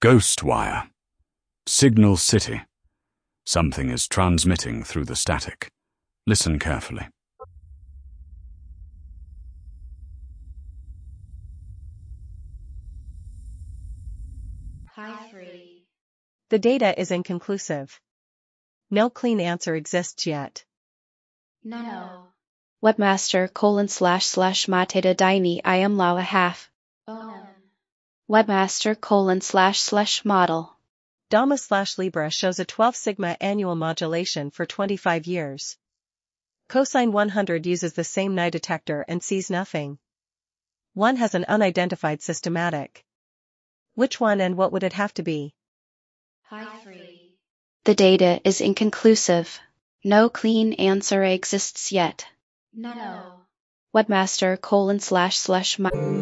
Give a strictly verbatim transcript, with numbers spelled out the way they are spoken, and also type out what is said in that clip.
Ghost wire. Signal City. Something is transmitting through the static. Listen carefully. Hi, three. The data is inconclusive. No clean answer exists yet. No, no. Webmaster colon slash slash mateta dini I am lao a half. Bonum. Webmaster colon slash slash model. Dama slash Libra shows a twelve sigma annual modulation for twenty-five years. Cosine one hundred uses the same N I detector and sees nothing. One has an unidentified systematic. Which one and what would it have to be? Hi, three. The data is inconclusive. No clean answer exists yet. No, no. Webmaster colon slash slash